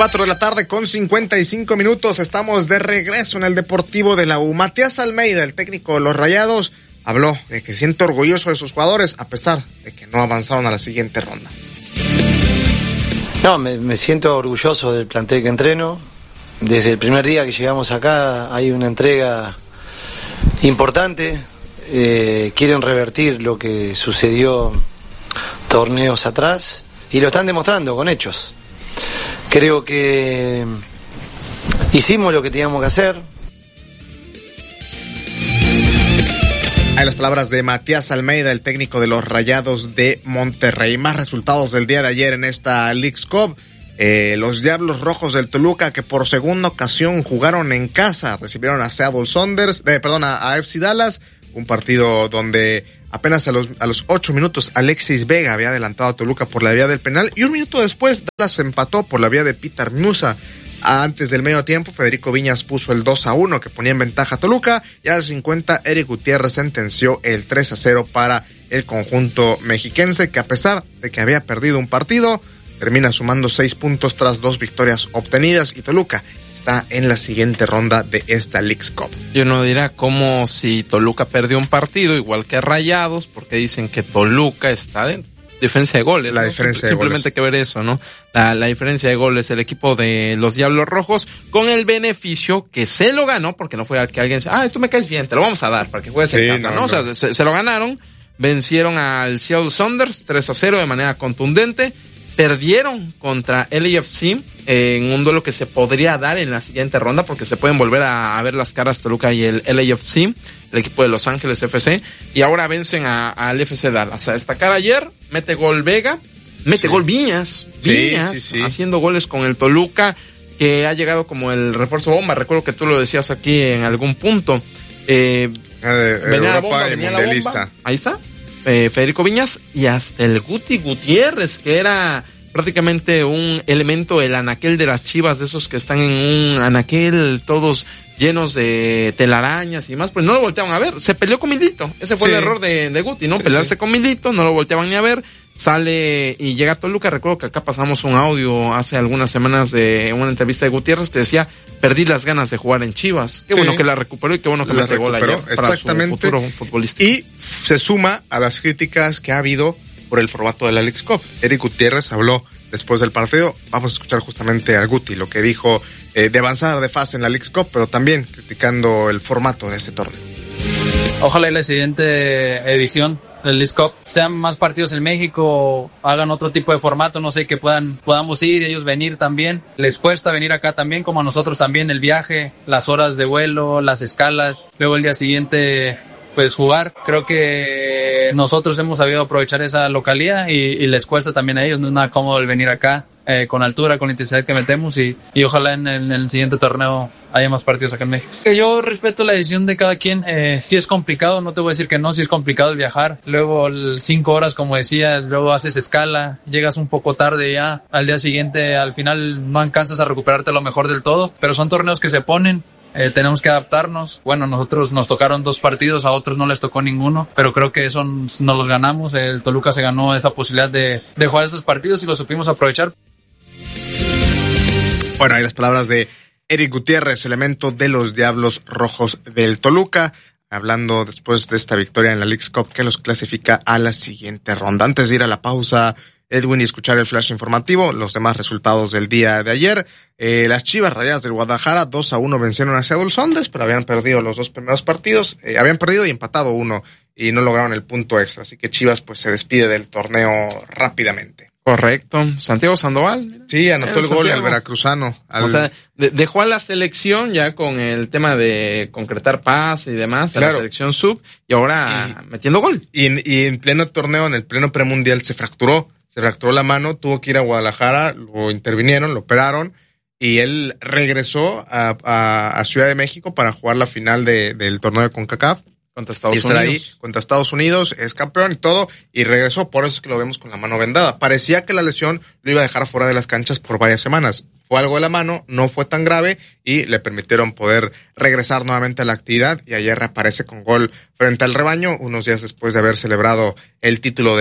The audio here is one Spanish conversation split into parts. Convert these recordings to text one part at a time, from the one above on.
4 de la tarde con 55 minutos. Estamos de regreso en el Deportivo de la U. Matías Almeida, el técnico de los Rayados, habló de que siente orgulloso de sus jugadores a pesar de que no avanzaron a la siguiente ronda. No, me siento orgulloso del plantel que entreno. Desde el primer día que llegamos acá hay una entrega importante. Quieren revertir lo que sucedió torneos atrás y lo están demostrando con hechos. Creo que hicimos lo que teníamos que hacer. Hay las palabras de Matías Almeida, el técnico de los Rayados de Monterrey. Más resultados del día de ayer en esta Leagues Cup. Los Diablos Rojos del Toluca, que por segunda ocasión jugaron en casa, recibieron a Seattle Sounders, a FC Dallas. Un partido donde apenas a los 8 minutos Alexis Vega había adelantado a Toluca por la vía del penal y un minuto después Dallas empató por la vía de Peter Musa. Antes del medio tiempo, Federico Viñas puso el 2-1 que ponía en ventaja a Toluca y al 50 Eric Gutiérrez sentenció el 3-0 para el conjunto mexiquense, que a pesar de que había perdido un partido, termina sumando 6 puntos tras 2 victorias obtenidas y Toluca está en la siguiente ronda de esta Leagues Cup. Y uno dirá, como si Toluca perdió un partido, igual que Rayados, porque dicen que Toluca está de diferencia de goles. La ¿no? diferencia de Simplemente hay que ver eso, ¿no? La diferencia de goles, el equipo de los Diablos Rojos, con el beneficio que se lo ganó, porque no fue que alguien dice, tú me caes bien, te lo vamos a dar para que juegues en casa, ¿no? O sea, se lo ganaron, vencieron al Seattle Sounders 3-0 de manera contundente. Perdieron contra LAFC en un duelo que se podría dar en la siguiente ronda porque se pueden volver a ver las caras Toluca y el LAFC, el equipo de Los Ángeles FC, y ahora vencen al FC Dallas. A destacar ayer, mete gol Vega, gol Viñas, haciendo goles con el Toluca, que ha llegado como el refuerzo bomba. Recuerdo que tú lo decías aquí en algún punto. Europa y mundialista. Ahí está. Federico Viñas y hasta el Guti Gutiérrez, que era prácticamente un elemento del anaquel de las Chivas, de esos que están en un anaquel todos llenos de telarañas y demás, pues no lo volteaban a ver. Se peleó con Milito, ese fue el error de Guti, ¿no? Pelearse con Milito, no lo volteaban ni a ver. Sale y llega a Toluca. Recuerdo que acá pasamos un audio hace algunas semanas de una entrevista de Gutiérrez que decía, perdí las ganas de jugar en Chivas. Qué bueno que la recuperó y qué bueno que mete gol ayer para su futuro futbolístico. Y se suma a las críticas que ha habido por el formato de la Leagues Cup. Eric Gutiérrez habló después del partido. Vamos a escuchar justamente a Guti, lo que dijo de avanzar de fase en la Leagues Cup, pero también criticando el formato de ese torneo. Ojalá y la siguiente edición del Leagues Cup sean más partidos en México, hagan otro tipo de formato, no sé, que podamos ir, ellos venir también. Les cuesta venir acá también, como a nosotros también, el viaje, las horas de vuelo, las escalas, luego el día siguiente pues jugar. Creo que nosotros hemos sabido aprovechar esa localidad y les cuesta también a ellos, no es nada cómodo el venir acá. Con altura, con la intensidad que metemos y ojalá en el siguiente torneo haya más partidos acá en México. Yo respeto la decisión de cada quien. Si es complicado, no te voy a decir que no, si es complicado el viajar. Luego 5 horas, como decía, luego haces escala, llegas un poco tarde ya, al día siguiente al final no alcanzas a recuperarte lo mejor del todo, pero son torneos que se ponen. Tenemos que adaptarnos. Bueno, nosotros nos tocaron 2 partidos, a otros no les tocó ninguno, pero creo que eso nos los ganamos. El Toluca se ganó esa posibilidad de jugar esos partidos y lo supimos aprovechar. Bueno, hay las palabras de Eric Gutiérrez, elemento de los Diablos Rojos del Toluca, hablando después de esta victoria en la Leagues Cup que los clasifica a la siguiente ronda. Antes de ir a la pausa, Edwin, y escuchar el flash informativo, los demás resultados del día de ayer. Las Chivas Rayadas del Guadalajara 2-1 vencieron a Seattle Sounders, pero habían perdido los 2 primeros partidos, habían perdido y empatado 1 y no lograron el punto extra, así que Chivas pues se despide del torneo rápidamente. Correcto. Santiago Sandoval. Mira. Sí, anotó el gol al veracruzano. O sea, dejó a la selección ya con el tema de concretar pase y demás, claro, a la selección sub, y ahora metiendo gol. Y en pleno torneo, en el pleno premundial, se fracturó la mano, tuvo que ir a Guadalajara, lo intervinieron, lo operaron, y él regresó a Ciudad de México para jugar la final del torneo de CONCACAF. Contra Estados Unidos. Ahí contra Estados Unidos, es campeón y todo, y regresó, por eso es que lo vemos con la mano vendada. Parecía que la lesión lo iba a dejar fuera de las canchas por varias semanas. Fue algo de la mano, no fue tan grave y le permitieron poder regresar nuevamente a la actividad, y ayer reaparece con gol frente al rebaño, unos días después de haber celebrado el título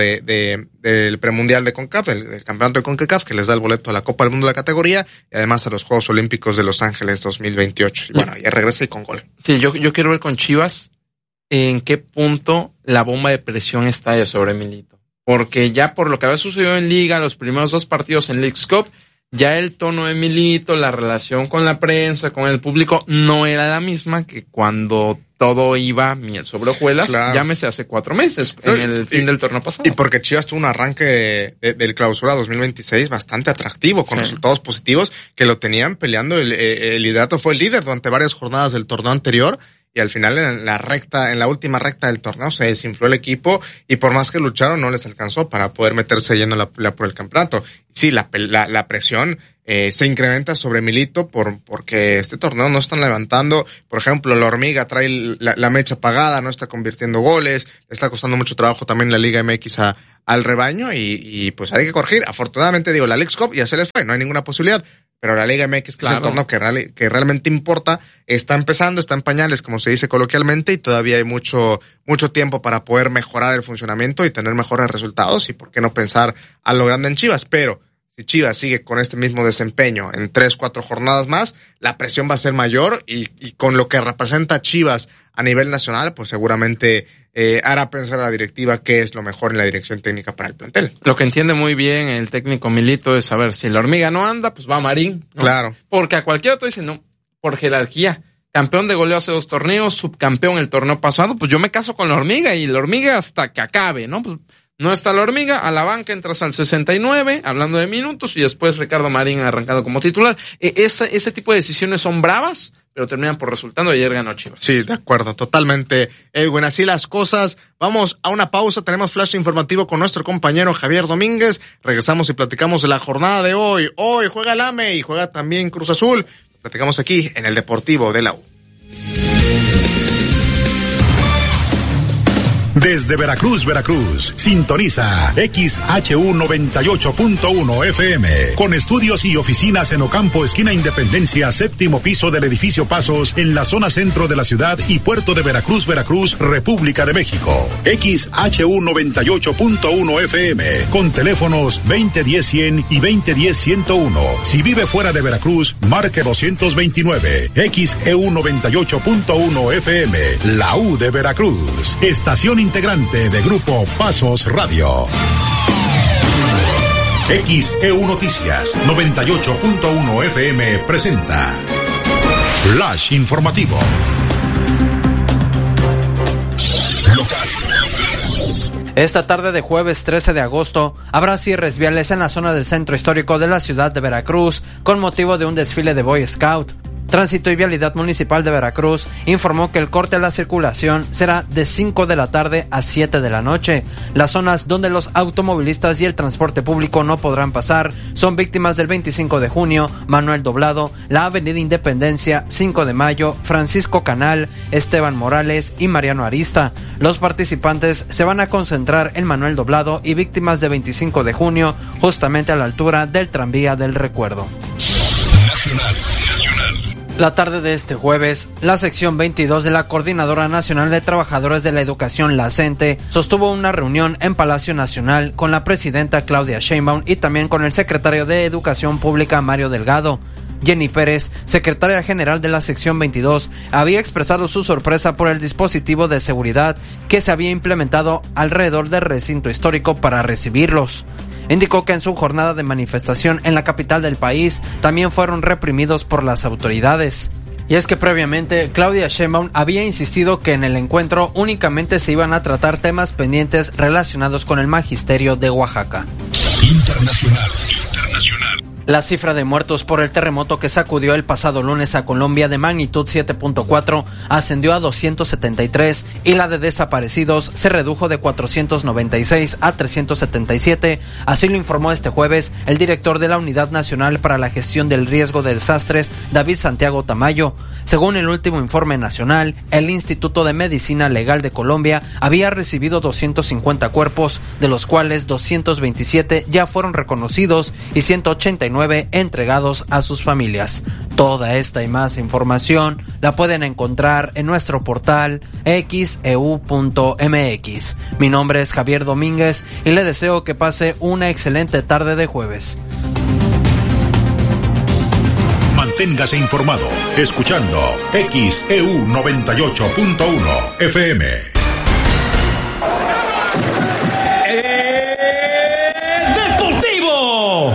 del premundial de CONCACAF, del campeonato de CONCACAF, que les da el boleto a la Copa del Mundo de la categoría y además a los Juegos Olímpicos de Los Ángeles 2028. Y bueno, ayer regresa y con gol. Sí, yo quiero ver con Chivas en qué punto la bomba de presión está sobre Milito. Porque ya por lo que había sucedido en Liga, los primeros 2 partidos en Leagues Cup, ya el tono de Milito, la relación con la prensa, con el público, no era la misma que cuando todo iba miel sobre hojuelas, claro. Llámese hace 4 meses, en el fin del torneo pasado. Y porque Chivas tuvo un arranque del clausura 2026 bastante atractivo, con resultados positivos que lo tenían peleando. El liderato fue el líder durante varias jornadas del torneo anterior, y al final en la última recta del torneo se desinfló el equipo, y por más que lucharon no les alcanzó para poder meterse lleno en la pelea por el campeonato. Sí, la presión se incrementa sobre Milito porque este torneo no están levantando. Por ejemplo, la Hormiga trae la mecha apagada, no está convirtiendo goles, le está costando mucho trabajo también la Liga MX al rebaño, y pues hay que corregir. Afortunadamente, la Leagues Cup ya se les fue, no hay ninguna posibilidad. Pero la Liga MX, que es el torneo que realmente importa, está empezando, está en pañales, como se dice coloquialmente, y todavía hay mucho tiempo para poder mejorar el funcionamiento y tener mejores resultados, y por qué no pensar a lo grande en Chivas. Pero si Chivas sigue con este mismo desempeño en 3-4 jornadas más, la presión va a ser mayor, y con lo que representa Chivas a nivel nacional, pues seguramente hará pensar a la directiva qué es lo mejor en la dirección técnica para el plantel. Lo que entiende muy bien el técnico Milito es saber si la Hormiga no anda, pues va Marín, ¿no? Claro. Porque a cualquier otro dice, no, por jerarquía, campeón de goleo hace 2 torneos, subcampeón el torneo pasado, pues yo me caso con la Hormiga, y la Hormiga hasta que acabe, ¿no? Pues no está la Hormiga, a la banca entras al 69, hablando de minutos, y después Ricardo Marín arrancado como titular. Ese tipo de decisiones son bravas, pero terminan por resultando, y ayer ganó Chivas. Sí, de acuerdo, totalmente, Edwin, así las cosas. Vamos a una pausa, tenemos flash informativo con nuestro compañero Javier Domínguez, regresamos y platicamos de la jornada de hoy. Hoy juega el AME y juega también Cruz Azul, platicamos aquí en el Deportivo de la U. Desde Veracruz, sintoniza XHU 98.1 FM, con estudios y oficinas en Ocampo, esquina Independencia, 7º piso del edificio Pasos, en la zona centro de la ciudad y puerto de Veracruz, República de México. XHU 98.1 FM, con teléfonos 2010-100 y 2010-101. Si vive fuera de Veracruz, marque 229. XEU 98.1 FM, la U de Veracruz. Estación integrante de Grupo Pasos Radio. XEU Noticias 98.1 FM presenta Flash Informativo. Esta tarde de jueves 13 de agosto habrá cierres viales en la zona del centro histórico de la ciudad de Veracruz con motivo de un desfile de Boy Scout. Tránsito y Vialidad Municipal de Veracruz informó que el corte a la circulación será de 5 de la tarde a 7 de la noche. Las zonas donde los automovilistas y el transporte público no podrán pasar son Víctimas del 25 de junio, Manuel Doblado, la Avenida Independencia, 5 de Mayo, Francisco Canal, Esteban Morales y Mariano Arista. Los participantes se van a concentrar en Manuel Doblado y Víctimas de 25 de junio, justamente a la altura del tranvía del Recuerdo. Nacional. La tarde de este jueves, la sección 22 de la Coordinadora Nacional de Trabajadores de la Educación, la CENTE, sostuvo una reunión en Palacio Nacional con la presidenta Claudia Sheinbaum y también con el secretario de Educación Pública Mario Delgado. Jenny Pérez, secretaria general de la sección 22, había expresado su sorpresa por el dispositivo de seguridad que se había implementado alrededor del recinto histórico para recibirlos. Indicó que en su jornada de manifestación en la capital del país también fueron reprimidos por las autoridades. Y es que previamente Claudia Sheinbaum había insistido que en el encuentro únicamente se iban a tratar temas pendientes relacionados con el magisterio de Oaxaca. Internacional. La cifra de muertos por el terremoto que sacudió el pasado lunes a Colombia de magnitud 7.4 ascendió a 273 y la de desaparecidos se redujo de 496 a 377, así lo informó este jueves el director de la Unidad Nacional para la Gestión del Riesgo de Desastres, David Santiago Tamayo. Según el último informe nacional, el Instituto de Medicina Legal de Colombia había recibido 250 cuerpos, de los cuales 227 ya fueron reconocidos y 189 entregados a sus familias. Toda esta y más información la pueden encontrar en nuestro portal xeu.mx. Mi nombre es Javier Domínguez y le deseo que pase una excelente tarde de jueves. Manténgase informado escuchando XEU 98.1 FM. Deportivo.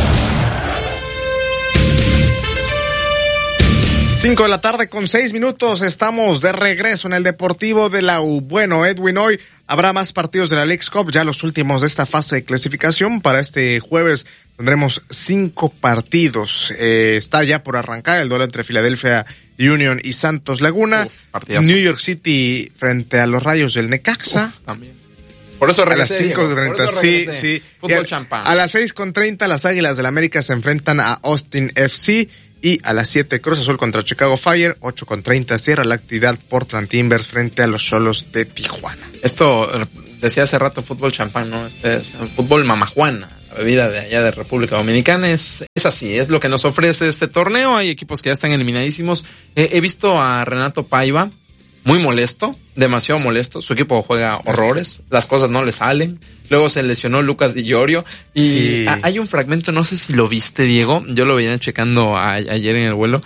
5 de la tarde con 6 minutos, estamos de regreso en el Deportivo de la U. Bueno, Edwin, hoy habrá más partidos de la Leagues Cup, ya los últimos de esta fase de clasificación. Para este jueves tendremos 5 partidos. Está ya por arrancar el duelo entre Philadelphia Union y Santos Laguna. New York City frente a los Rayos del Necaxa. También. Por eso regresé, a las 5:30, sí. Fútbol champán. A las 6:30 las Águilas del América se enfrentan a Austin FC. Y a las 7 Cruz Azul contra Chicago Fire, 8:30 cierra la actividad Portland Timbers frente a los Xolos de Tijuana. Esto decía hace rato fútbol champán, ¿no? Este es fútbol mamajuana, la bebida de allá de República Dominicana. Es así, es lo que nos ofrece este torneo. Hay equipos que ya están eliminadísimos. He visto a Renato Paiva muy molesto, demasiado molesto. Su equipo juega horrores, las cosas no le salen. Luego se lesionó Lucas Di Llorio. Y sí, hay un fragmento, no sé si lo viste, Diego, yo lo venía checando ayer en el vuelo,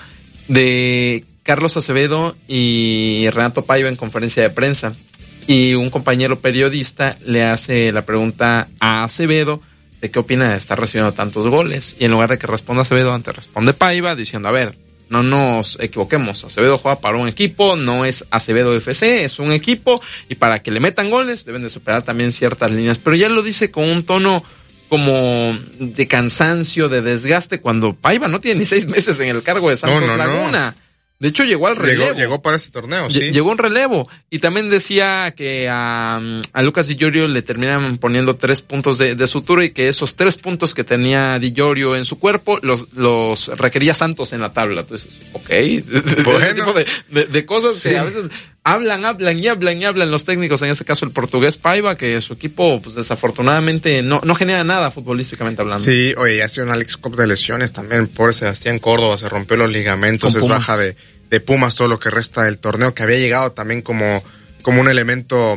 de Carlos Acevedo y Renato Paiva en conferencia de prensa. Y un compañero periodista le hace la pregunta a Acevedo de qué opina de estar recibiendo tantos goles. Y en lugar de que responda Acevedo, antes responde Paiva diciendo, a ver, no nos equivoquemos, Acevedo juega para un equipo, no es Acevedo FC, es un equipo, y para que le metan goles deben de superar también ciertas líneas, pero ya lo dice con un tono como de cansancio, de desgaste, cuando Paiva no tiene ni 6 meses en el cargo de Santos Laguna. De hecho, llegó al relevo. Llegó para este torneo, sí. Llegó en relevo. Y también decía que a Lucas Di Llorio le terminan poniendo 3 puntos de sutura y que esos 3 puntos que tenía Di Llorio en su cuerpo los requería Santos en la tabla. Entonces, bueno. Ese tipo de cosas sí, que a veces hablan los técnicos, en este caso el portugués Paiva, que su equipo, pues desafortunadamente no genera nada futbolísticamente hablando. Sí, oye, ha sido una Leagues Cup de lesiones también. Por Sebastián Córdoba se rompió los ligamentos, es baja de Pumas todo lo que resta del torneo, que había llegado también como un elemento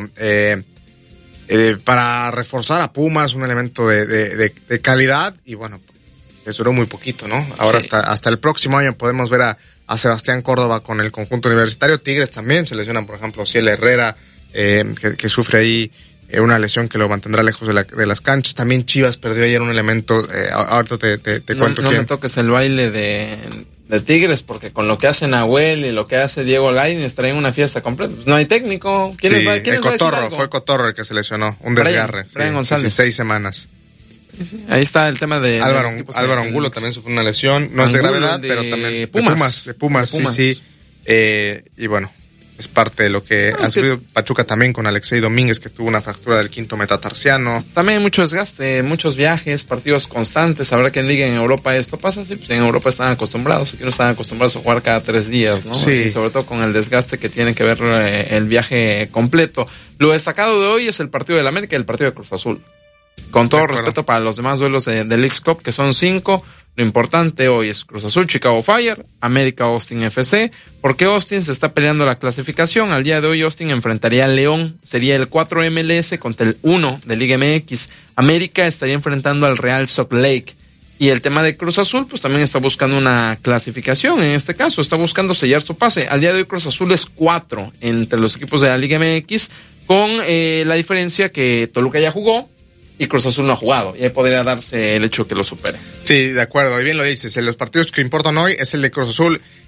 para reforzar a Pumas, un elemento de calidad, y bueno, pues les duró muy poquito, ¿no? Ahora sí, hasta el próximo año podemos ver a Sebastián Córdoba con el conjunto universitario. Tigres también se lesionan, por ejemplo, Ciel Herrera, que sufre ahí una lesión que lo mantendrá lejos de las canchas. También Chivas perdió ayer un elemento, ahorita te cuento quién. No me toques el baile de Tigres, porque con lo que hace Nahuel y lo que hace Diego Lainez traen una fiesta completa. Pues no hay técnico. ¿Quién fue Cotorro el que se lesionó, un desgarre. Brian González. 6 semanas. Sí, ahí está el tema de Álvaro Angulo también sufrió una lesión, no es de gravedad, pero también de Pumas. Sí. Y bueno, es parte de lo que ha sufrido Pachuca también con Alexei Domínguez, que tuvo una fractura del quinto metatarsiano. También mucho desgaste, muchos viajes, partidos constantes. Habrá quien diga en Europa esto pasa, sí, pues en Europa están acostumbrados, aquí no están acostumbrados a jugar cada 3 días, ¿no? Sí. Y sobre todo con el desgaste que tiene que ver el viaje completo. Lo destacado de hoy es el partido del América y el partido de Cruz Azul. Con todo respeto para los demás duelos de Leagues Cup, que son 5, lo importante hoy es Cruz Azul, Chicago Fire, América, Austin FC, porque Austin se está peleando la clasificación. Al día de hoy Austin enfrentaría a León, sería el 4 MLS contra el 1 de Liga MX. América estaría enfrentando al Real Salt Lake. Y el tema de Cruz Azul, pues también está buscando una clasificación, en este caso, está buscando sellar su pase. Al día de hoy Cruz Azul es 4 entre los equipos de la Liga MX, con la diferencia que Toluca ya jugó y Cruz Azul no ha jugado, y ahí podría darse el hecho que lo supere. Sí, de acuerdo, y bien lo dices, los partidos que importan hoy es el de Cruz Azul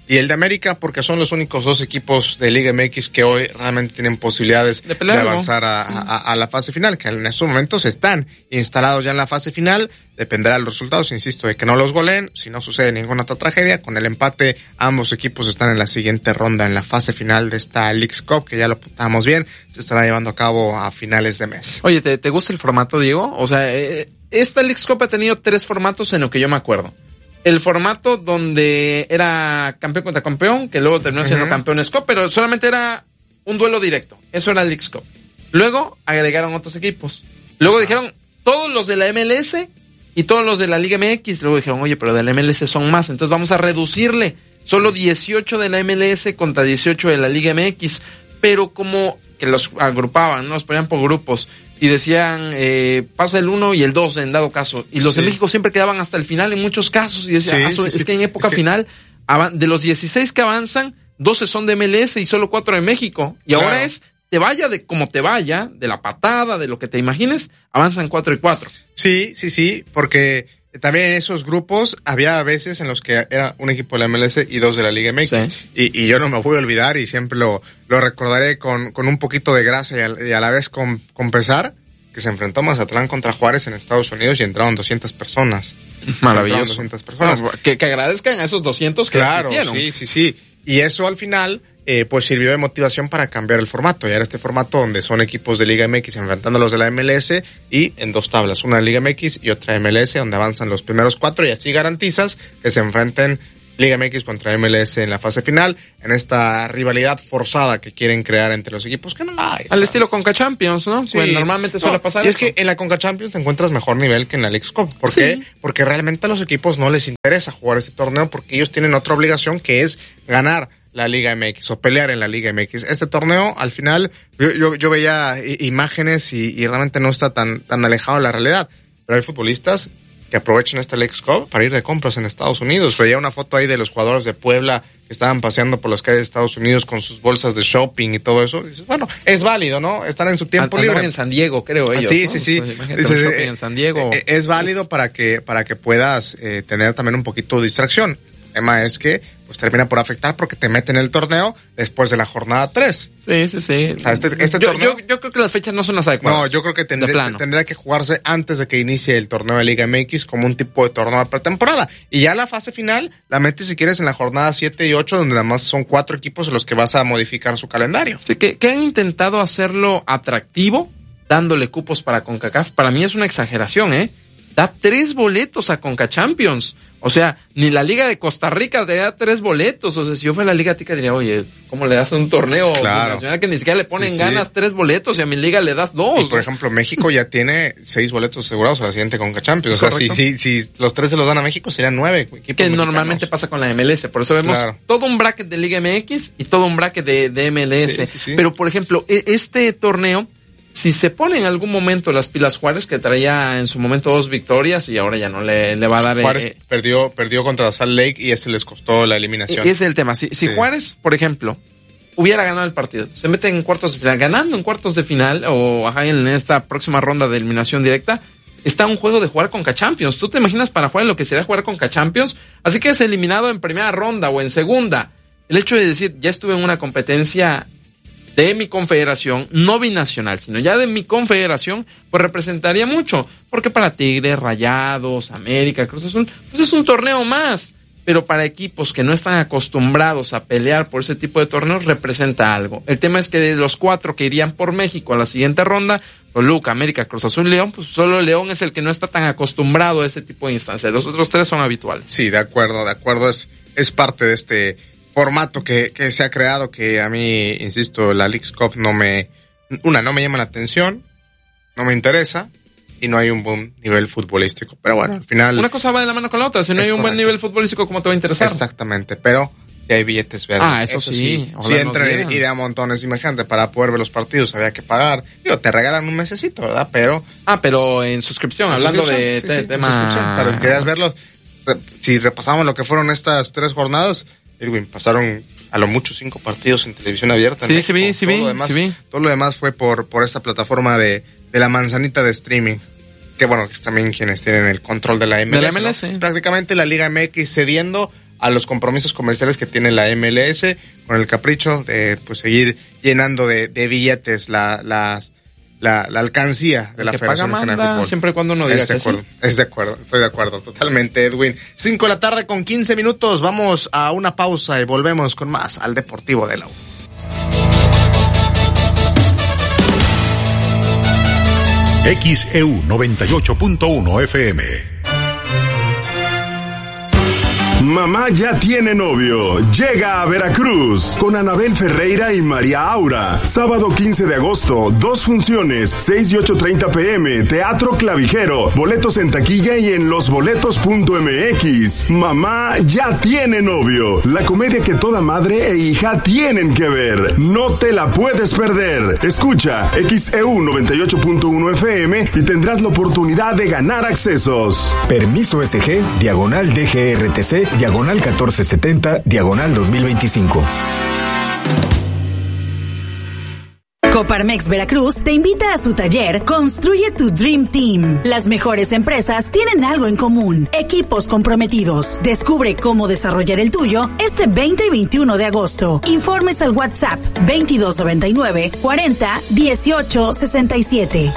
y el de América, porque son los únicos dos equipos de Liga MX que hoy realmente tienen posibilidades de avanzar a la fase final, que en estos momentos están instalados ya en la fase final. Dependerá de los resultados, insisto, de que no los goleen. Si no sucede ninguna otra tragedia, con el empate, ambos equipos están en la siguiente ronda, en la fase final de esta Leagues Cup, que ya lo apuntamos bien, se estará llevando a cabo a finales de mes. Oye, ¿te gusta el formato, Diego? O sea, esta Leagues Cup ha tenido 3 formatos en lo que yo me acuerdo. El formato donde era campeón contra campeón, que luego terminó siendo Campeones Cup, pero solamente era un duelo directo. Eso era Leagues Cup. Luego agregaron otros equipos. Luego dijeron, todos los de la MLS y todos los de la Liga MX. Luego dijeron, oye, pero de la MLS son más, entonces vamos a reducirle. Solo 18 de la MLS contra 18 de la Liga MX. Pero como que los agrupaban, ¿no? Los ponían por grupos. Y decían, pasa el 1 y el 2 en dado caso. Y los de México siempre quedaban hasta el final en muchos casos. Y decían, es que en época final, de los 16 que avanzan, 12 son de MLS y solo 4 de México. Y ahora te vaya de como te vaya, de la patada, de lo que te imagines, avanzan 4 y 4. Sí, porque también en esos grupos había veces en los que era un equipo de la MLS y 2 de la Liga MX. Sí. Y yo no me voy a olvidar y siempre lo recordaré con un poquito de gracia y a la vez con pesar, que se enfrentó Mazatlán contra Juárez en Estados Unidos y entraron 200 personas. Maravilloso. 200 personas. Bueno, que agradezcan a esos 200 que existieron. Sí. Y eso al final pues sirvió de motivación para cambiar el formato. Y ahora este formato donde son equipos de Liga MX enfrentando a los de la MLS y en 2 tablas, una de Liga MX y otra de MLS, donde avanzan los primeros 4 y así garantizas que se enfrenten Liga MX contra MLS en la fase final, en esta rivalidad forzada que quieren crear entre los equipos, que no la hay. Al estilo Conca Champions, ¿no? Sí. Pues normalmente suele pasar. Y es que en la Conca Champions te encuentras mejor nivel que en la Leagues Cup. ¿Por qué? Porque realmente a los equipos no les interesa jugar este torneo porque ellos tienen otra obligación que es ganar la Liga MX o pelear en la Liga MX. Este torneo, al final, yo veía imágenes y realmente no está tan alejado de la realidad. Pero hay futbolistas que aprovechan esta Leagues Cup para ir de compras en Estados Unidos. Veía una foto ahí de los jugadores de Puebla que estaban paseando por las calles de Estados Unidos con sus bolsas de shopping y todo eso. Y dices, bueno, es válido, ¿no? Están en su tiempo libre. En San Diego, creo ellos. Sí, ¿no? sí. Shopping en San Diego. Es válido para que puedas tener también un poquito de distracción. El tema es que pues termina por afectar porque te meten en el torneo después de la jornada 3. Sí. O sea, este torneo... yo creo que las fechas no son las adecuadas. No, yo creo que tendría que jugarse antes de que inicie el torneo de Liga MX como un tipo de torneo de pretemporada. Y ya la fase final la metes si quieres en la jornada 7 y 8, donde nada más son 4 equipos en los que vas a modificar su calendario. Sí, que han intentado hacerlo atractivo, dándole cupos para CONCACAF. Para mí es una exageración, ¿eh? Da 3 boletos a Conca Champions. O sea, ni la Liga de Costa Rica te da 3 boletos. O sea, si yo fuera la Liga Tica diría, oye, ¿cómo le das un torneo nacional que ni siquiera le ponen ganas 3 boletos y a mi liga le das 2? Y por ejemplo, México ya tiene 6 boletos asegurados a la siguiente Conca Champions. O sea, si los 3 se los dan a México, serían 9 equipos que mexicanos. Normalmente pasa con la MLS. Por eso vemos todo un bracket de Liga MX y todo un bracket de MLS. Sí. Pero, por ejemplo, este torneo, si se pone en algún momento las pilas Juárez, que traía en su momento 2 victorias y ahora ya no le va a dar... Juárez perdió contra Salt Lake y ese les costó la eliminación. Ese es el tema. Si Juárez, por ejemplo, hubiera ganado el partido, se mete en cuartos de final, ganando en cuartos de final o en esta próxima ronda de eliminación directa, está un juego de jugar Conca Champions. ¿Tú te imaginas para Juárez lo que sería jugar Conca Champions? Así que es eliminado en primera ronda o en segunda. El hecho de decir, ya estuve en una competencia de mi confederación, no binacional, sino ya de mi confederación, pues representaría mucho, porque para Tigres, Rayados, América, Cruz Azul, pues es un torneo más, pero para equipos que no están acostumbrados a pelear por ese tipo de torneos, representa algo. El tema es que de los 4 que irían por México a la siguiente ronda, Toluca, América, Cruz Azul, León, pues solo León es el que no está tan acostumbrado a ese tipo de instancias, los otros 3 son habituales. Sí, de acuerdo, es parte de este formato que se ha creado, que a mí, insisto, la Leagues Cup no me llama la atención, no me interesa y no hay un buen nivel futbolístico. Pero bueno, al final... Una cosa va de la mano con la otra, si no hay un buen nivel futbolístico, ¿cómo te va a interesar? Exactamente, pero si hay billetes verdes. Eso sí. Si entran y de a montones, imagínate, para poder ver los partidos había que pagar. Te regalan un mesecito, ¿verdad? Pero en suscripción, hablando de tema... suscripción, para si querías verlos, si repasamos lo que fueron estas 3 jornadas... Edwin, pasaron a lo mucho 5 partidos en televisión abierta. Sí vi. Todo lo demás fue por esta plataforma de la manzanita de streaming. Que bueno, que es también quienes tienen el control de la MLS. De la MLS, ¿no? Es prácticamente la Liga MX cediendo a los compromisos comerciales que tiene la MLS, con el capricho de pues seguir llenando de billetes la alcancía de la Federación Mexicana de Fútbol. Siempre y cuando uno diga estoy de acuerdo, totalmente, Edwin. 5:15 p.m, vamos a una pausa y volvemos con más al Deportivo de la U. XEU 98.1 FM. Mamá ya tiene novio. Llega a Veracruz con Anabel Ferreira y María Aura. Sábado 15 de agosto, 2 funciones, 6 y 8:30 p.m. Teatro Clavijero. Boletos en taquilla y en losboletos.mx. Mamá ya tiene novio. La comedia que toda madre e hija tienen que ver. No te la puedes perder. Escucha XEU 98.1 FM y tendrás la oportunidad de ganar accesos. Permiso SG, diagonal DGRTC, diagonal 1470, diagonal 2025. Coparmex Veracruz te invita a su taller Construye tu Dream Team. Las mejores empresas tienen algo en común: equipos comprometidos. Descubre cómo desarrollar el tuyo este 20 y 21 de agosto. Informes al WhatsApp 2299 40 18 67.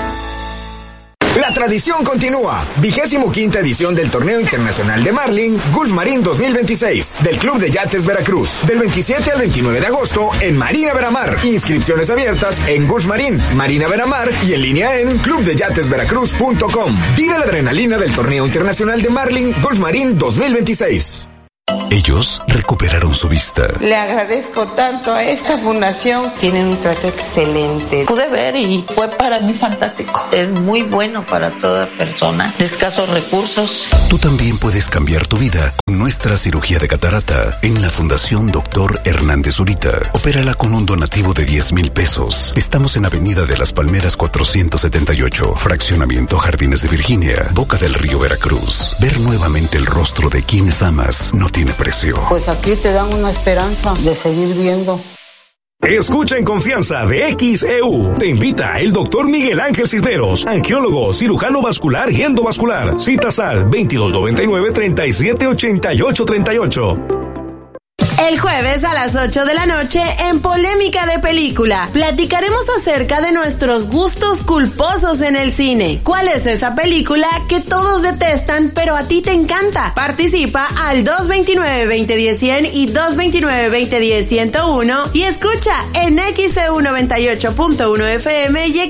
La tradición continúa. 25ª edición del Torneo Internacional de Marlin Gulf Marín 2026 del Club de Yates Veracruz. Del 27 al 29 de agosto en Marina Veramar. Inscripciones abiertas en Gulf Marín, Marina Veramar y en línea en clubdeyatesveracruz.com. Vive la adrenalina del Torneo Internacional de Marlin Gulf Marín 2026. Ellos recuperaron su vista. Le agradezco tanto a esta fundación. Tienen un trato excelente. Pude ver y fue para mí fantástico. Es muy bueno para toda persona de escasos recursos. Tú también puedes cambiar tu vida con nuestra cirugía de catarata en la Fundación Dr. Hernández Zurita. Opérala con un donativo de 10,000 pesos. Estamos en Avenida de las Palmeras 478, Fraccionamiento Jardines de Virginia, Boca del Río, Veracruz. Ver nuevamente el rostro de quienes amas no tiene precio. Pues aquí te dan una esperanza de seguir viendo. Escucha en confianza de XEU. Te invita el doctor Miguel Ángel Cisneros, angiólogo, cirujano vascular y endovascular. Citas al 2299 3788 38. El jueves a las 8 de la noche en Polémica de Película platicaremos acerca de nuestros gustos culposos en el cine. ¿Cuál es esa película que todos detestan pero a ti te encanta? Participa al 229-2010-100 y 229-2010-101 y escucha en XEU 98.1 FM y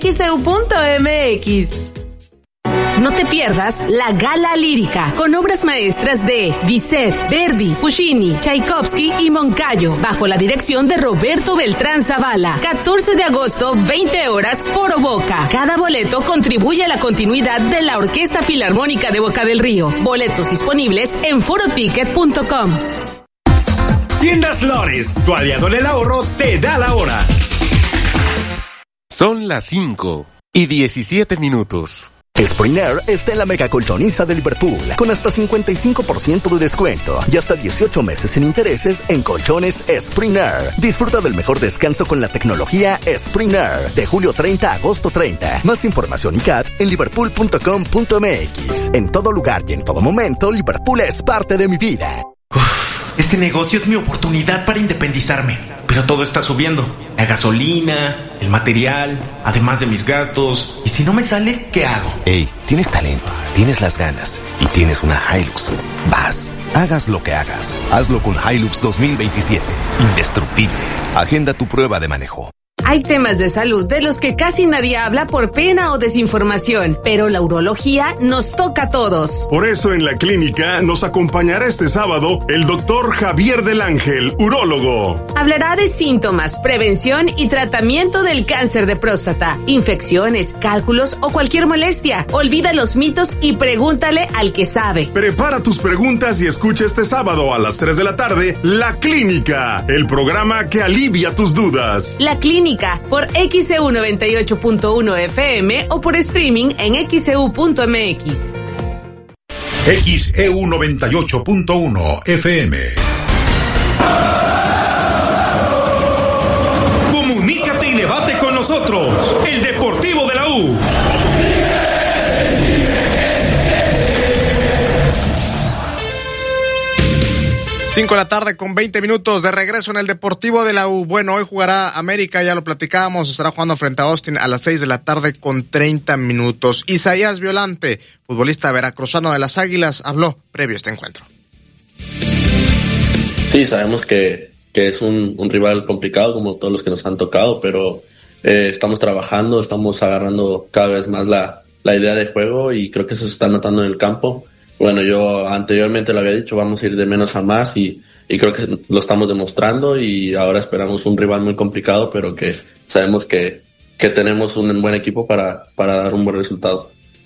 XEU.mx. No te pierdas la Gala Lírica, con obras maestras de Bizet, Verdi, Puccini, Tchaikovsky y Moncayo, bajo la dirección de Roberto Beltrán Zavala. 14 de agosto, 20 horas, Foro Boca. Cada boleto contribuye a la continuidad de la Orquesta Filarmónica de Boca del Río. Boletos disponibles en foroticket.com. Tiendas Lores, tu aliado en el ahorro, te da la hora. Son las 5:17. Spring Air está en la mega colchoniza de Liverpool, con hasta 55% de descuento y hasta 18 meses sin intereses en colchones Spring Air. Disfruta del mejor descanso con la tecnología Spring Air, de julio 30 a agosto 30. Más información y CAT en liverpool.com.mx. En todo lugar y en todo momento, Liverpool es parte de mi vida. Este negocio es mi oportunidad para independizarme, pero todo está subiendo. La gasolina, el material, además de mis gastos. ¿Y si no me sale, qué hago? Hey, tienes talento, tienes las ganas y tienes una Hilux. Vas, hagas lo que hagas, hazlo con Hilux 2027. Indestructible. Agenda tu prueba de manejo. Hay temas de salud de los que casi nadie habla por pena o desinformación, pero la urología nos toca a todos. Por eso en la clínica nos acompañará este sábado el doctor Javier del Ángel, urólogo. Hablará de síntomas, prevención y tratamiento del cáncer de próstata, infecciones, cálculos o cualquier molestia. Olvida los mitos y pregúntale al que sabe. Prepara tus preguntas y escucha este sábado a las 3 de la tarde La Clínica, el programa que alivia tus dudas. La Clínica por XEU 98.1 FM o por streaming en XEU.mx. XEU 98.1 FM. Comunícate y debate con nosotros. El Deportivo de la U. 5 de la tarde con 20 minutos de regreso en el Deportivo de la U. Bueno, hoy jugará América, ya lo platicábamos, estará jugando frente a Austin a las 6 de la tarde con 30 minutos. Isaías Violante, futbolista veracruzano de las Águilas, habló previo a este encuentro. Sí, sabemos que es un rival complicado como todos los que nos han tocado, pero estamos trabajando, estamos agarrando cada vez más la idea de juego y creo que eso se está notando en el campo. Bueno, yo anteriormente lo había dicho, vamos a ir de menos a más y creo que lo estamos demostrando y ahora esperamos un rival muy complicado, pero que sabemos que tenemos un buen equipo para dar un buen resultado.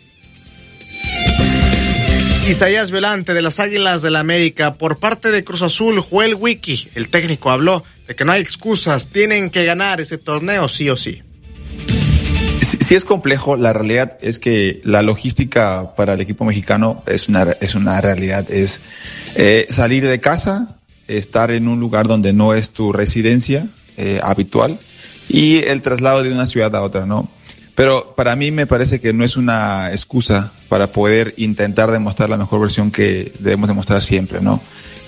Isaías Violante de las Águilas del la América. Por parte de Cruz Azul, Joel Wiki, el técnico, habló de que no hay excusas, tienen que ganar ese torneo sí o sí. Sí es complejo, la realidad es que la logística para el equipo mexicano es una realidad, es salir de casa, estar en un lugar donde no es tu residencia habitual y el traslado de una ciudad a otra, ¿no? Pero para mí me parece que no es una excusa para poder intentar demostrar la mejor versión que debemos demostrar siempre, ¿no?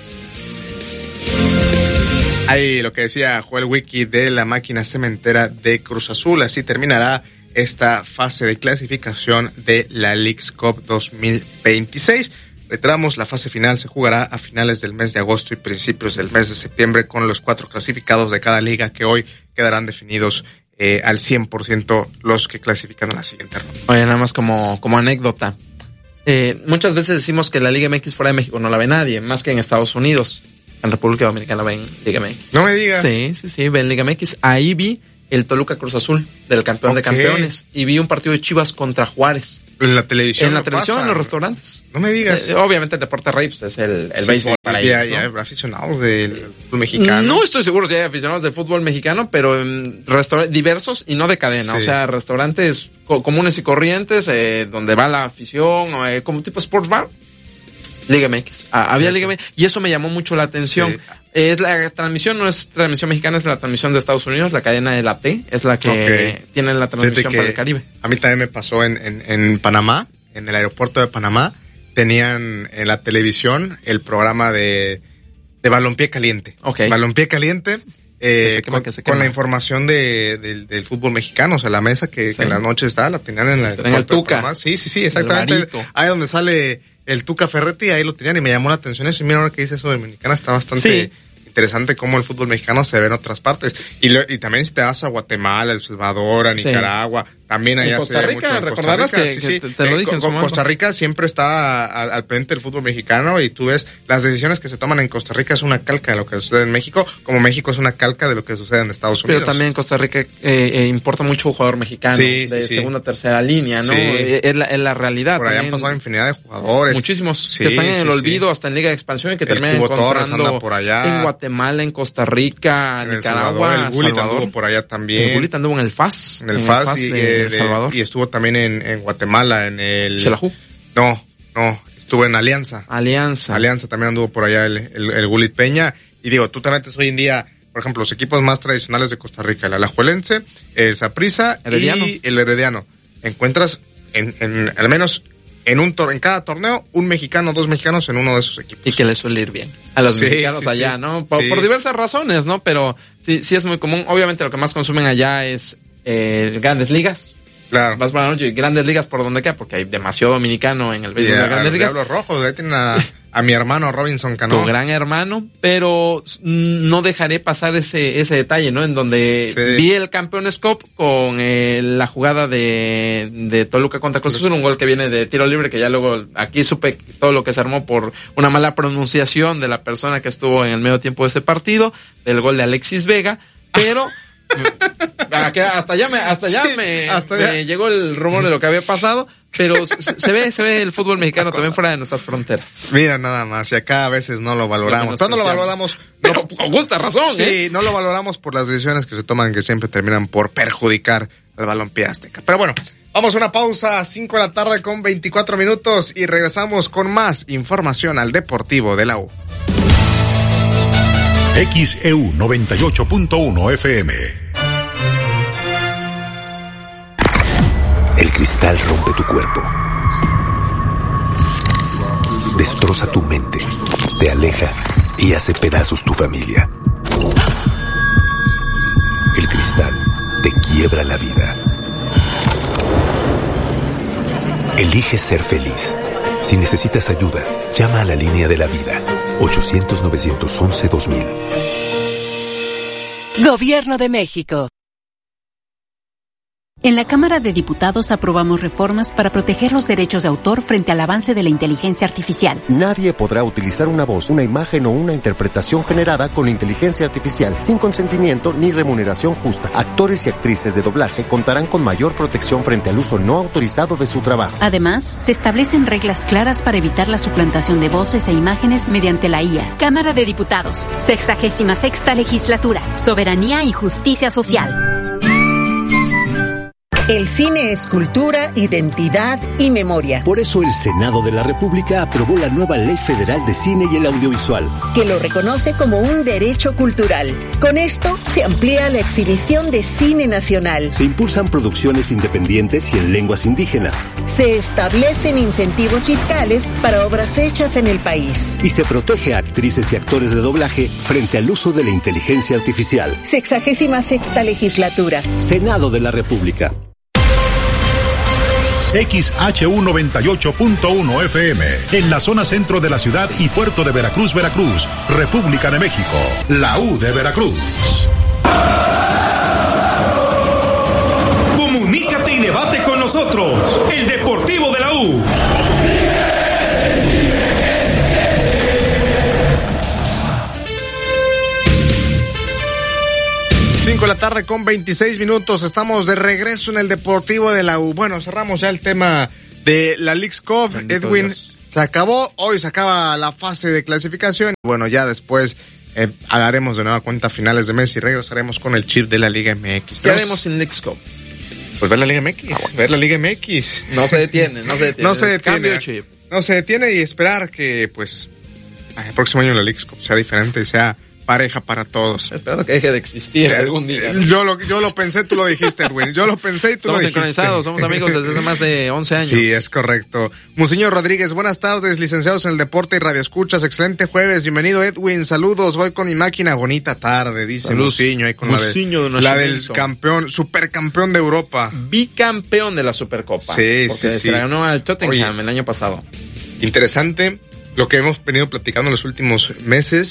Ahí lo que decía Joel Wiki de la máquina cementera de Cruz Azul. Así terminará esta fase de clasificación de la Leagues Cup 2026. Reiteramos, la fase final se jugará a finales del mes de agosto y principios del mes de septiembre con los 4 clasificados de cada liga que hoy quedarán definidos al 100% los que clasifican a la siguiente ronda. Oye, nada más como anécdota. Muchas veces decimos que la Liga MX fuera de México no la ve nadie, más que en Estados Unidos. En República Dominicana ven Liga MX. No me digas. Sí, ven Liga MX. Ahí vi el Toluca Cruz Azul, del campeón de campeones. Y vi un partido de Chivas contra Juárez. ¿En la televisión? En la televisión, en los restaurantes. No me digas. Obviamente el deporte rey pues, es el béisbol para ellos, ¿no? Ya aficionados del fútbol mexicano. No estoy seguro si hay aficionados del fútbol mexicano, pero restaurantes diversos y no de cadena. Sí. O sea, restaurantes comunes y corrientes, donde va la afición, como tipo sports bar. Liga MX. Había Liga MX. Y eso me llamó mucho la atención. Sí. Es la transmisión, no es transmisión mexicana, es la transmisión de Estados Unidos, la cadena de la T, es la que tiene la transmisión para el Caribe. A mí también me pasó en Panamá, en el aeropuerto de Panamá, tenían en la televisión el programa de Balompié Caliente. Balompié Caliente, con la información del fútbol mexicano, o sea, la mesa que en las noches está, la tenían en el Tuca. Sí, exactamente. Ahí donde sale el Tuca Ferretti, ahí lo tenían y me llamó la atención eso. Y mira, ahora que dice eso de Dominicana, está bastante interesante cómo el fútbol mexicano se ve en otras partes. Y también si te vas a Guatemala, El Salvador, a Nicaragua, también allá se ve mucho. Recordarás que te lo dije en su momento. Costa Rica siempre está al pendiente del fútbol mexicano y tú ves las decisiones que se toman en Costa Rica es una calca de lo que sucede en México, como México es una calca de lo que sucede en Estados Unidos. Pero también en Costa Rica importa mucho jugador mexicano de segunda, tercera línea, ¿no? Es la realidad. Por allá han pasado infinidad de jugadores. Muchísimos que están en el olvido, hasta en Liga de Expansión y que terminan encontrando por allá. En Guatemala, en Costa Rica, en Nicaragua, el Gullit anduvo por allá también. El Gullit anduvo en el FAS. En el FAS de El Salvador. Y estuvo también en Guatemala, en el... ¿Xelajú? No, estuvo en Alianza. Alianza también anduvo por allá el Gullit Peña. Y digo, tú te metes hoy en día, por ejemplo, los equipos más tradicionales de Costa Rica, el Alajuelense, el Saprissa y el Herediano. Encuentras al menos en cada torneo, un mexicano, 2 mexicanos en uno de esos equipos. Y que les suele ir bien a los mexicanos allá, ¿no? Por diversas razones, ¿no? Pero sí es muy común. Obviamente lo que más consumen allá es Grandes Ligas. Claro. Vas para la noche, Grandes Ligas por donde queda, porque hay demasiado dominicano en el béisbol de Grandes Ligas. Diablos Rojos, ahí tienen a mi hermano Robinson Cano. Tu gran hermano, pero no dejaré pasar ese detalle, ¿no? En donde vi el Campeones Cup con la jugada de Toluca contra Cruz Azul, un gol que viene de tiro libre, que ya luego aquí supe todo lo que se armó por una mala pronunciación de la persona que estuvo en el medio tiempo de ese partido, del gol de Alexis Vega, pero... hasta ya me llegó el rumor de lo que había pasado, pero se ve el fútbol mexicano también fuera de nuestras fronteras. Mira nada más, y acá a veces no lo valoramos. ¿Cuándo lo valoramos? Pero con justa razón, Sí, no lo valoramos por las decisiones que se toman que siempre terminan por perjudicar al balompié azteca. Pero bueno, vamos a una pausa, 5 de la tarde con 24 minutos y regresamos con más información al Deportivo de la U. XEU 98.1 FM. El cristal rompe tu cuerpo, destroza tu mente, te aleja y hace pedazos tu familia. El cristal te quiebra la vida. Elige ser feliz. Si necesitas ayuda, llama a la línea de la vida. 800-911-2000. Gobierno de México. En la Cámara de Diputados aprobamos reformas para proteger los derechos de autor frente al avance de la inteligencia artificial. Nadie podrá utilizar una voz, una imagen o una interpretación generada con inteligencia artificial sin consentimiento ni remuneración justa. Actores y actrices de doblaje contarán con mayor protección frente al uso no autorizado de su trabajo. Además, se establecen reglas claras para evitar la suplantación de voces e imágenes mediante la IA. Cámara de Diputados, 66ª Legislatura, Soberanía y Justicia Social. El cine es cultura, identidad y memoria. Por eso el Senado de la República aprobó la nueva Ley Federal de Cine y el Audiovisual, que lo reconoce como un derecho cultural. Con esto se amplía la exhibición de cine nacional. Se impulsan producciones independientes y en lenguas indígenas. Se establecen incentivos fiscales para obras hechas en el país. Y se protege a actrices y actores de doblaje frente al uso de la inteligencia artificial. 66ª Legislatura. Senado de la República. XHU98.1 FM, en la zona centro de la ciudad y puerto de Veracruz, Veracruz, República de México, la U de Veracruz. Comunícate y debate con nosotros, el Deportivo de la U. 5 de la tarde con 26 minutos. Estamos de regreso en el Deportivo de la U. Bueno, cerramos ya el tema de la Leagues Cup. Bendito Edwin, Dios. se acabó. Hoy se acaba la fase de clasificación. Bueno, ya después haremos de nueva cuenta finales de mes y regresaremos con el chip de la Liga MX. ¿Qué haremos en Leagues Cup? Pues ver la Liga MX. Ver la Liga MX. No se detiene. No se detiene. Cambio el chip. No se detiene y esperar que, pues, el próximo año la Leagues Cup sea diferente y sea pareja para todos. Esperando que deje de existir algún día, ¿no? Yo lo pensé, tú lo dijiste, Edwin. Yo lo pensé y tú lo dijiste. Estamos sincronizados, somos amigos desde hace más de 11 años. Sí, es correcto. Monseñor Rodríguez, buenas tardes, licenciados en el deporte y radioescuchas. Excelente jueves. Bienvenido, Edwin. Saludos. Voy con mi máquina. Bonita tarde, dice Muciño. Ahí con la del campeón, supercampeón de Europa. Bicampeón de la Supercopa. Sí, porque sí. se la ganó al Tottenham el año pasado. Interesante lo que hemos venido platicando en los últimos meses.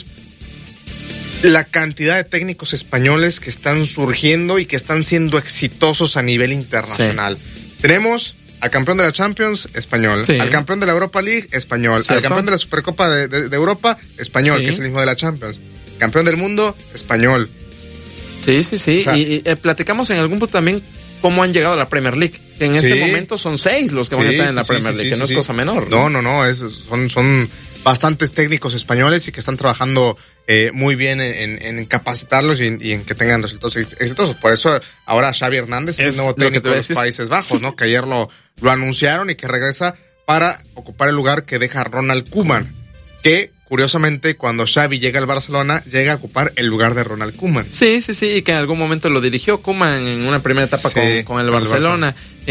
La cantidad de técnicos españoles que están surgiendo y que están siendo exitosos a nivel internacional. Sí. Tenemos al campeón de la Champions, español. Sí. Al campeón de la Europa League, español. ¿Cierto? Al campeón de la Supercopa de Europa, español, sí. Que es el mismo de la Champions. Campeón del mundo, español. Sí. O sea, y platicamos en algún punto también cómo han llegado a la Premier League. Que en este momento son 6 los que van a estar en la Premier League, que no es cosa menor. No, son bastantes técnicos españoles y que están trabajando muy bien en capacitarlos y en que tengan resultados exitosos. Por eso ahora Xavi Hernández es el nuevo técnico de los Países Bajos, ¿no? Que ayer lo anunciaron y que regresa para ocupar el lugar que deja Ronald Koeman, que curiosamente cuando Xavi llega al Barcelona llega a ocupar el lugar de Ronald Koeman. Sí, y que en algún momento lo dirigió Koeman en una primera etapa con el Barcelona.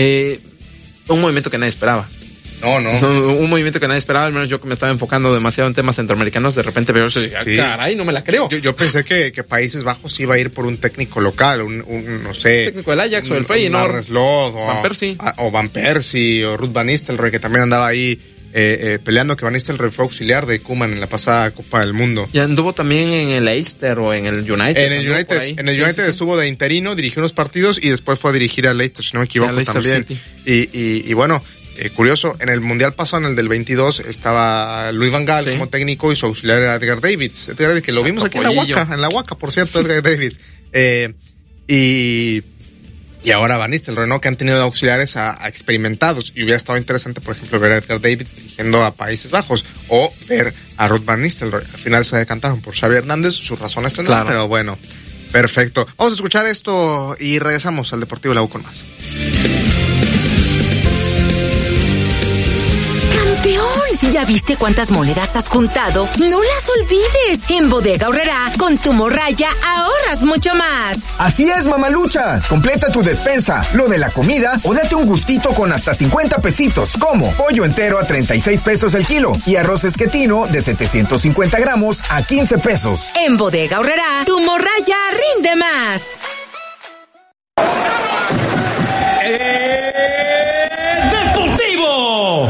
Un movimiento que nadie esperaba. No. Un movimiento que nadie esperaba, al menos yo que me estaba enfocando demasiado en temas centroamericanos, de repente veo eso y dije, caray, no me la creo. Yo pensé que Países Bajos iba a ir por un técnico local, no sé. Técnico del Ajax o el Feyenoord. Arne Slot o Van Persie o Ruud Van Nistelrooy, que también andaba ahí peleando, que Van Nistelrooy fue auxiliar de Koeman en la pasada Copa del Mundo. Y anduvo también en el Leicester o en el United. En el United estuvo de interino, dirigió unos partidos y después fue a dirigir al Leicester, si no me equivoco, también. Y bueno, curioso, en el Mundial pasado, en el del 22, estaba Louis van Gaal como técnico y su auxiliar era Edgar Davids. Edgar Davids, que lo vimos aquí en la Huaca, por cierto, Edgar Davids. Y ahora Van Nistelrooy, ¿no? Que han tenido auxiliares a experimentados. Y hubiera estado interesante, por ejemplo, ver a Edgar Davids dirigiendo a Países Bajos o ver a Ruud Van Nistelrooy. Al final se decantaron por Xavi Hernández, sus razones tendrán, pero bueno, perfecto. Vamos a escuchar esto y regresamos al Deportivo de la U con más. ¡Campeón! ¿Ya viste cuántas monedas has juntado? ¡No las olvides! En Bodega Aurrerá, con tu morraya ahorras mucho más. Así es, mamalucha. Completa tu despensa, lo de la comida o date un gustito con hasta 50 pesitos, como pollo entero a 36 pesos el kilo y arroz esquetino de 750 gramos a 15 pesos. En Bodega Aurrerá, tu morraya rinde más. ¡Deportivo!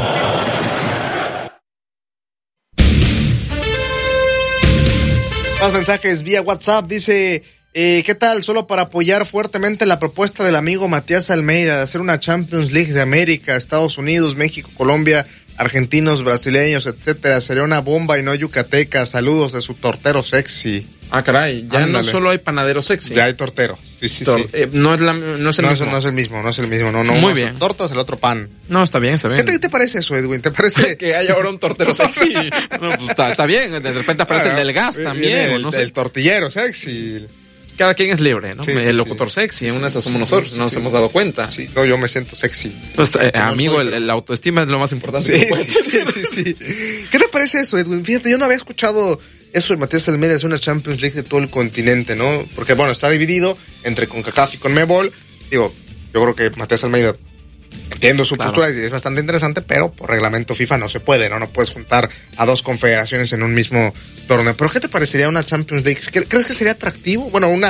Más mensajes vía WhatsApp. Dice, ¿qué tal? Solo para apoyar fuertemente la propuesta del amigo Matías Almeida de hacer una Champions League de América, Estados Unidos, México, Colombia, argentinos, brasileños, etcétera. Sería una bomba y no yucateca. Saludos de su tortero sexy. Ah, caray, ya no solo hay panadero sexy. Ya hay tortero. Sí. No es el mismo. No es el mismo. No, muy bien. Tortas, el otro pan. No, está bien. ¿Qué te parece eso, Edwin? ¿Te parece que hay ahora un tortero sexy? No, pues está bien. De repente aparece el del gas también. El tortillero sexy. Cada quien es libre, ¿no? Sí, el locutor sexy, una de esas somos nosotros, no nos hemos dado cuenta. Sí, no, yo me siento sexy. Entonces, amigo, la autoestima es lo más importante. Sí. ¿Qué te parece eso, Edwin? Fíjate, yo no había escuchado eso de Matías Almeida, es una Champions League de todo el continente, ¿no? Porque, bueno, está dividido entre CONCACAF y CONMEBOL. Digo, yo creo que Matías Almeida, entiendo su postura y es bastante interesante, pero por reglamento FIFA no se puede, ¿no? No puedes juntar a dos confederaciones en un mismo torneo. ¿Pero qué te parecería una Champions League? ¿Crees que sería atractivo? Bueno, un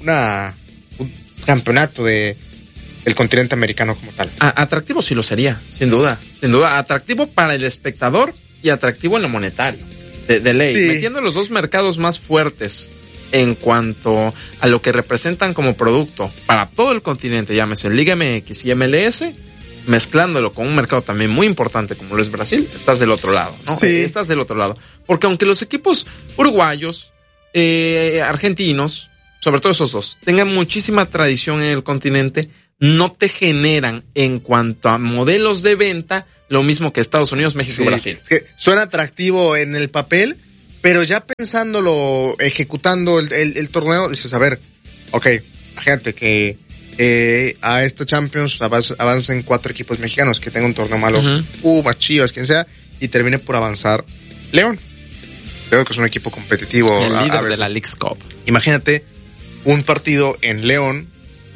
campeonato del continente americano como tal. Atractivo sí lo sería, sin duda. Atractivo para el espectador y atractivo en lo monetario. De ley. Sí. Metiendo los dos mercados más fuertes en cuanto a lo que representan como producto para todo el continente, llámese Liga MX y MLS, mezclándolo con un mercado también muy importante como lo es Brasil, estás del otro lado, ¿no? Sí. Estás del otro lado. Porque aunque los equipos uruguayos, argentinos, sobre todo esos dos, tengan muchísima tradición en el continente, no te generan en cuanto a modelos de venta lo mismo que Estados Unidos, México y Brasil. Es que suena atractivo en el papel, pero ya pensándolo, ejecutando el torneo, dices, a ver, ok, imagínate que a esta Champions avancen 4 equipos mexicanos, que tengan un torneo malo, Pumas, Chivas, quien sea, y termine por avanzar León. Creo que es un equipo competitivo. El líder de la Leagues Cup. Imagínate un partido en León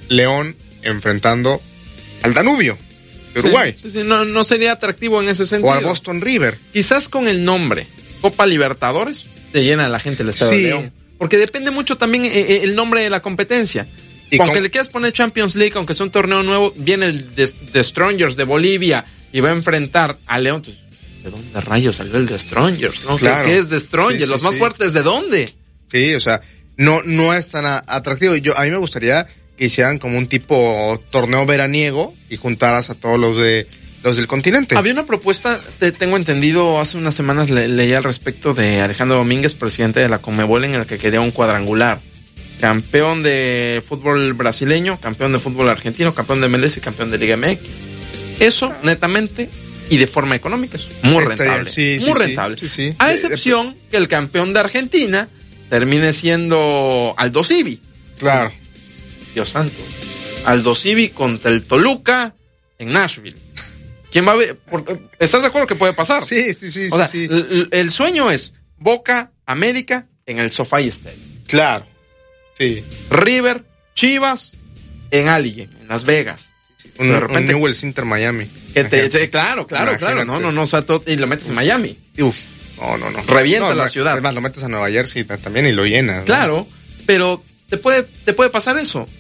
enfrentando al Danubio de Uruguay. Sí, no sería atractivo en ese sentido. O al Boston River. Quizás con el nombre Copa Libertadores te llena la gente el Estadio de León. Porque depende mucho también el nombre de la competencia. Aunque le quieras poner Champions League, aunque sea un torneo nuevo, viene el The Strongers de Bolivia y va a enfrentar a León. Entonces, ¿de dónde rayos salió el The Strongers? ¿No? Claro. ¿Qué es The Strongers? Los más fuertes, ¿de dónde? Sí, o sea, no es tan atractivo. A mí me gustaría que hicieran como un tipo torneo veraniego y juntaras a todos los del continente. Había una propuesta, tengo entendido, hace unas semanas leí al respecto de Alejandro Domínguez, presidente de la CONMEBOL, en el que quería un cuadrangular. Campeón de fútbol brasileño, campeón de fútbol argentino, campeón de MLS y campeón de Liga MX. Eso, netamente, y de forma económica, es muy rentable. Muy rentable. Sí. A excepción que el campeón de Argentina termine siendo Aldo Civi. Claro. Dios santo. Aldo Civi contra el Toluca en Nashville. ¿Quién va a ver? ¿Estás de acuerdo que puede pasar? Sí. O sea, el sueño es Boca, América en el SoFi Stadium. Claro. Sí. River, Chivas en Allegiant, en Las Vegas. De repente un Newell's Inter Miami. Claro. No, o sea, y lo metes en Miami. Uf. No. Revienta la ciudad. Además, lo metes a Nueva Jersey también y lo llenas. Claro, pero te puede pasar eso.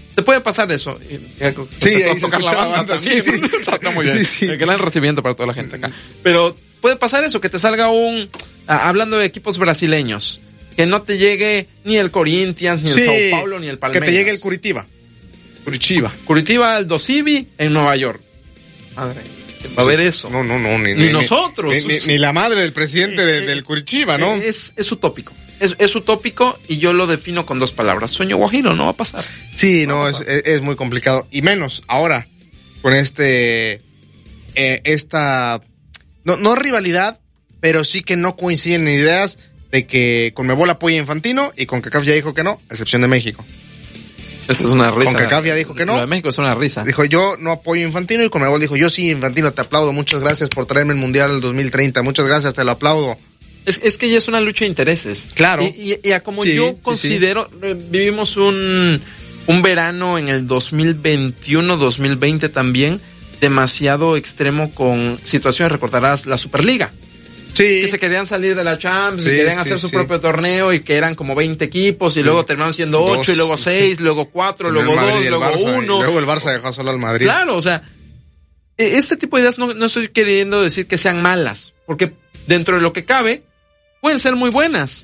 Sí, a tocar la banda. Sí. Está muy bien. Sí. El gran recibimiento para toda la gente acá. Pero puede pasar eso, que te salga hablando de equipos brasileños, que no te llegue ni el Corinthians, ni el Sao Paulo, ni el Palmeiras. Que te llegue el Curitiba Aldo Civi en Nueva York. Madre, va a haber eso. No. Ni nosotros. Ni la madre del presidente del Curitiba, ¿no? Es utópico. Es utópico y yo lo defino con 2 palabras. Sueño guajiro, no va a pasar. Sí, es muy complicado. Y menos ahora, con no rivalidad, pero sí que no coinciden en ideas de que CONMEBOL apoya a Infantino y CONCACAF ya dijo que no, a excepción de México. Esa es una risa. CONCACAF ya dijo que no. Lo de México es una risa. Dijo, yo no apoyo Infantino, y Conmebol dijo, yo sí, Infantino, te aplaudo, muchas gracias por traerme el Mundial del 2030, muchas gracias, te lo aplaudo. Es que ya es una lucha de intereses. Claro. Y a como yo considero, vivimos un verano en el 2021, 2020 también, demasiado extremo con situaciones, recordarás la Superliga. Sí. Que se querían salir de la Champions y querían hacer su propio torneo y que eran como 20 equipos y luego terminaron siendo 8 y luego 6, luego 4, luego 2, luego 1. Luego el Barça dejó solo al Madrid. Claro, o sea, este tipo de ideas no estoy queriendo decir que sean malas, porque dentro de lo que cabe pueden ser muy buenas.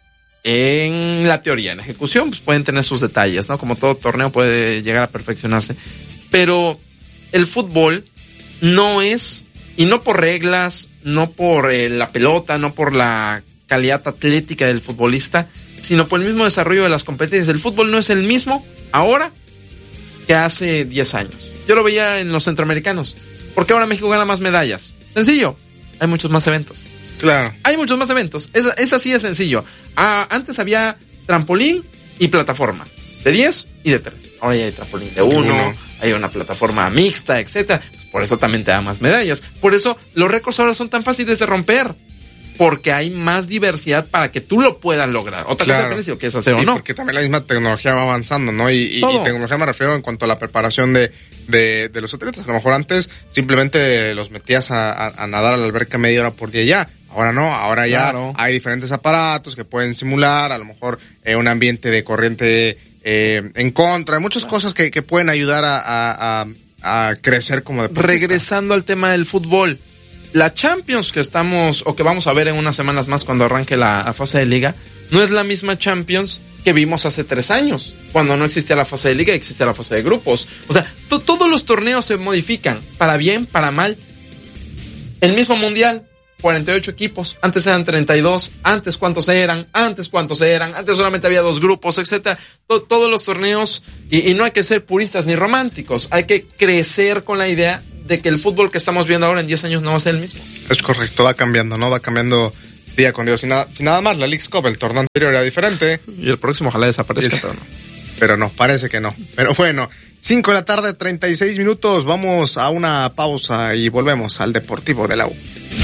En la teoría, en la ejecución, pues pueden tener sus detalles, ¿no? Como todo torneo puede llegar a perfeccionarse. Pero el fútbol no es, y no por reglas, no por la pelota, no por la calidad atlética del futbolista, sino por el mismo desarrollo de las competencias. El fútbol no es el mismo ahora que hace 10 años. Yo lo veía en los centroamericanos. ¿Por qué ahora México gana más medallas? Sencillo, hay muchos más eventos. Claro. Hay muchos más eventos. Es así de sencillo. Antes había trampolín y plataforma. De 10 y de 3. Ahora ya hay trampolín de 1. Hay una plataforma mixta, etcétera. Por eso también te da más medallas. Por eso los récords ahora son tan fáciles de romper. Porque hay más diversidad para que tú lo puedas lograr. Otra cosa es si lo quieres hacer o no. Porque también la misma tecnología va avanzando, ¿no? Y tecnología me refiero en cuanto a la preparación de los atletas. A lo mejor antes simplemente los metías a nadar a la alberca media hora por día ya. Ahora no, ahora ya hay diferentes aparatos que pueden simular, a lo mejor un ambiente de corriente en contra. Hay muchas cosas que pueden ayudar a crecer como deportista. Regresando al tema del fútbol. La Champions que vamos a ver en unas semanas más cuando arranque la fase de liga, no es la misma Champions que vimos hace 3 años, cuando no existía la fase de liga y existía la fase de grupos. O sea, todos los torneos se modifican, para bien, para mal. El mismo mundial, 48 equipos, antes eran 32, antes cuántos eran, antes solamente había 2 grupos, etcétera. Todos los torneos, y no hay que ser puristas ni románticos, hay que crecer con la idea de que el fútbol que estamos viendo ahora en 10 años no va a ser el mismo. Es correcto, va cambiando, ¿no? Va cambiando día con día. Si nada más, la Leagues Cup, el torneo anterior era diferente. Y el próximo ojalá desaparezca, pero no. Pero no, parece que no. Pero bueno, 5 de la tarde, 36 minutos. Vamos a una pausa y volvemos al Deportivo de la U.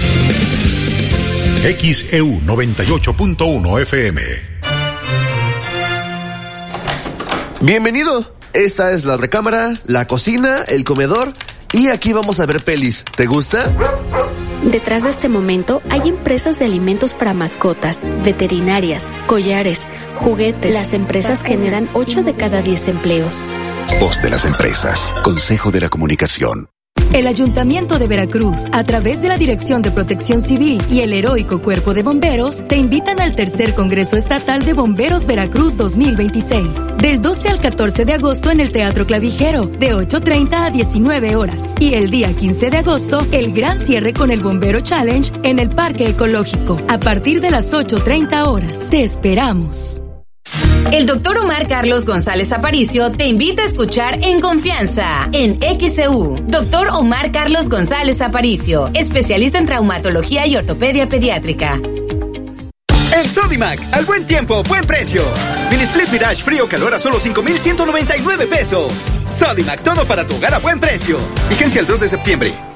XEU 98.1 FM. Bienvenido. Esta es la recámara, la cocina, el comedor y aquí vamos a ver pelis. ¿Te gusta? Detrás de este momento hay empresas de alimentos para mascotas, veterinarias, collares, juguetes. Las empresas generan 8 de cada 10 empleos. Voz de las empresas. Consejo de la Comunicación. El Ayuntamiento de Veracruz, a través de la Dirección de Protección Civil y el Heroico Cuerpo de Bomberos, te invitan al tercer Congreso Estatal de Bomberos Veracruz 2026, del 12 al 14 de agosto en el Teatro Clavijero, de 8:30 a 19 horas. Y el día 15 de agosto, el gran cierre con el Bombero Challenge en el Parque Ecológico, a partir de las 8:30 horas. Te esperamos. El doctor Omar Carlos González Aparicio te invita a escuchar En Confianza, en XEU. Doctor Omar Carlos González Aparicio, especialista en traumatología y ortopedia pediátrica. En Sodimac, al buen tiempo, buen precio. Mini Split Mirage frío calor a solo 5,199 pesos. Sodimac, todo para tu hogar a buen precio. Vigencia el 2 de septiembre.